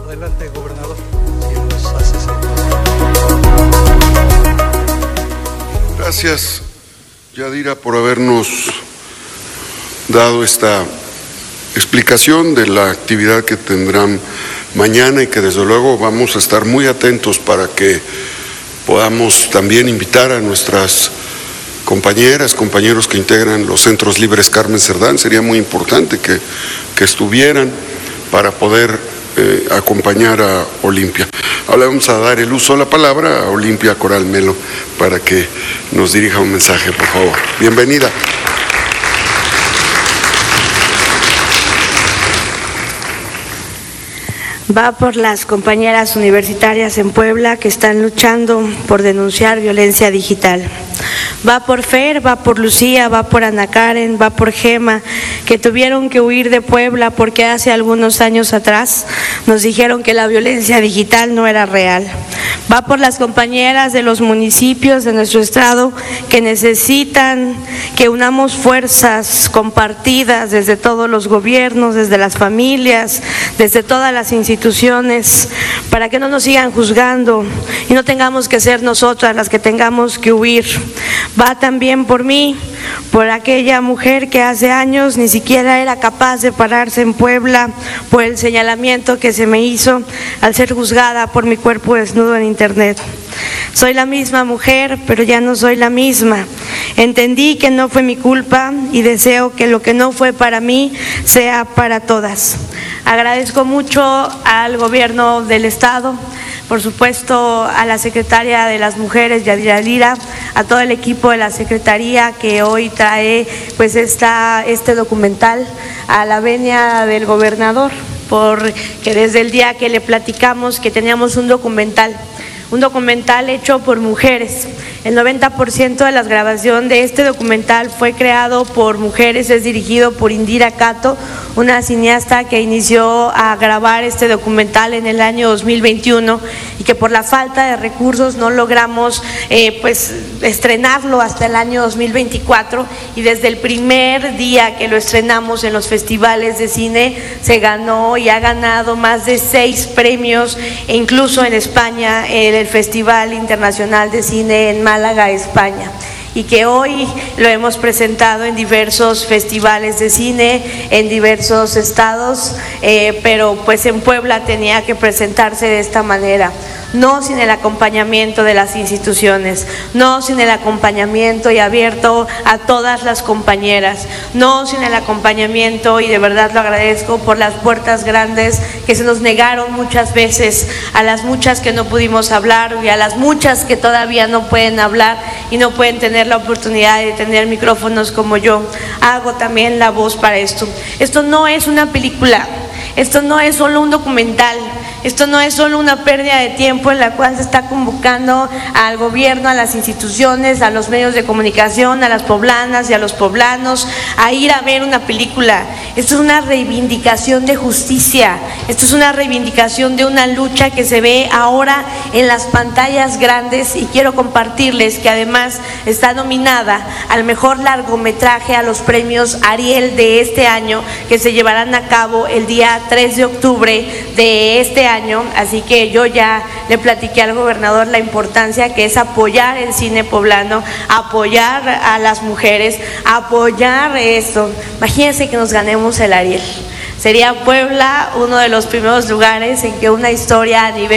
Adelante, gobernador, si nos haces el... Gracias, Yadira, por habernos dado esta explicación de la actividad que tendrán mañana y que desde luego vamos a estar muy atentos para que podamos también invitar a nuestras compañeras, compañeros que integran los Centros Libres Carmen Cerdán. Sería muy importante que estuvieran para poder acompañar a Olimpia. Ahora vamos a dar el uso de la palabra a Olimpia Coral Melo para que nos dirija un mensaje, por favor. Bienvenida. Va por las compañeras universitarias en Puebla que están luchando por denunciar violencia digital. Va por Fer, va por Lucía, va por Ana Karen, va por Gema, que tuvieron que huir de Puebla porque hace algunos años atrás nos dijeron que la violencia digital no era real. Va por las compañeras de los municipios de nuestro estado que necesitan que unamos fuerzas compartidas desde todos los gobiernos, desde las familias, desde todas las instituciones, para que no nos sigan juzgando y no tengamos que ser nosotras las que tengamos que huir. Va también por mí, por aquella mujer que hace años ni siquiera era capaz de pararse en Puebla por el señalamiento que se me hizo al ser juzgada por mi cuerpo desnudo en internet. Soy la misma mujer, pero ya no soy la misma. Entendí que no fue mi culpa y deseo que lo que no fue para mí sea para todas. Agradezco mucho al gobierno del estado, por supuesto a la secretaria de las mujeres, Yadira Lira, a todo el equipo de la secretaría que hoy trae pues este documental, a la venia del gobernador, porque desde el día que le platicamos que teníamos un documental hecho por mujeres. El 90% de la grabación de este documental fue creado por mujeres, es dirigido por Indira Cato, una cineasta que inició a grabar este documental en el año 2021 y que por la falta de recursos no logramos estrenarlo hasta el año 2024, y desde el primer día que lo estrenamos en los festivales de cine se ganó y ha ganado más de 6 premios, e incluso en España el Festival Internacional de Cine en Málaga, España, y que hoy lo hemos presentado en diversos festivales de cine, en diversos estados, pero pues en Puebla tenía que presentarse de esta manera. No sin el acompañamiento de las instituciones, no sin el acompañamiento y abierto a todas las compañeras, no sin el acompañamiento, y de verdad lo agradezco, por las puertas grandes que se nos negaron muchas veces, a las muchas que no pudimos hablar y a las muchas que todavía no pueden hablar y no pueden tener la oportunidad de tener micrófonos como yo. Hago también la voz para esto. Esto no es una película, esto no es solo un documental. Esto no es solo una pérdida de tiempo en la cual se está convocando al gobierno, a las instituciones, a los medios de comunicación, a las poblanas y a los poblanos a ir a ver una película. Esto es una reivindicación de justicia, esto es una reivindicación de una lucha que se ve ahora en las pantallas grandes, y quiero compartirles que además está nominada al mejor largometraje a los premios Ariel de este año, que se llevarán a cabo el día 3 de octubre de este año. Así que yo ya le platiqué al gobernador la importancia que es apoyar el cine poblano, apoyar a las mujeres, apoyar esto. Imagínense que nos ganemos el Ariel. Sería Puebla uno de los primeros lugares en que una historia a nivel